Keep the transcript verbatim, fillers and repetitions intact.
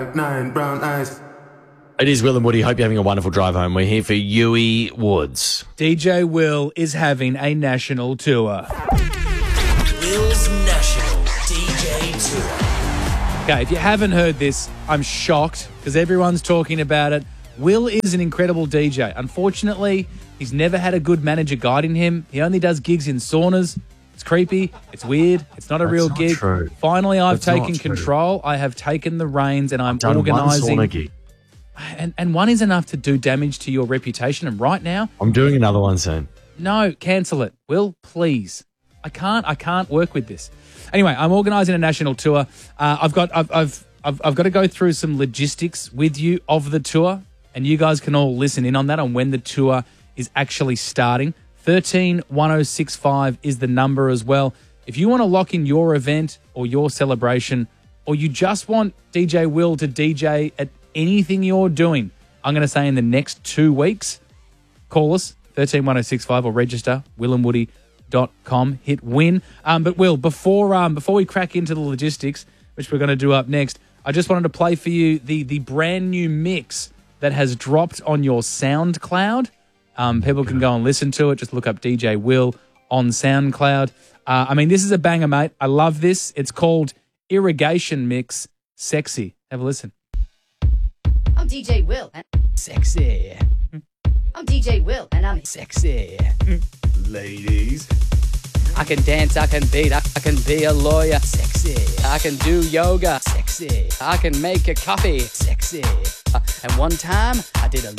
Nine brown eyes. It is Will and Woody. Hope you're having a wonderful drive home. We're here for Huey Woods. D J Will is having a national tour. Will's National D J Tour. Okay, if you haven't heard this, I'm shocked because everyone's talking about it. Will is an incredible D J. Unfortunately, he's never had a good manager guiding him. He only does gigs in saunas. It's creepy. It's weird. It's not a That's real not gig. true. Finally, I've That's not taken true. control. I have taken the reins and I'm Done organising. one sauna gig. And, and one is enough to do damage to your reputation. And right now, I'm doing another one soon. no, cancel it. Will, please. I can't. I can't work with this. Anyway, I'm organising a national tour. Uh, I've got. I've, I've. I've. I've got to go through some logistics with you of the tour, and you guys can all listen in on that on when the tour is actually starting. Thirteen one zero six five is the number as well. If you want to lock in your event or your celebration, or you just want D J Will to D J at anything you're doing, I'm going to say in the next two weeks, call us, thirteen one zero six five, or register, will and woody dot com, hit win. Um, but Will, before um, before we crack into the logistics, which we're going to do up next, I just wanted to play for you the, the brand new mix that has dropped on your SoundCloud. Um, people can go and listen to it. Just look up D J Will on SoundCloud. Uh, I mean, this is a banger, mate. I love this. It's called Irrigation Mix Sexy. Have a listen. I'm D J Will. And Sexy. I'm D J Will, and I'm Sexy. Ladies. I can dance, I can beat, I, I can be a lawyer. Sexy. I can do yoga. Sexy. I can make a coffee. Sexy. Uh, and one time, I did a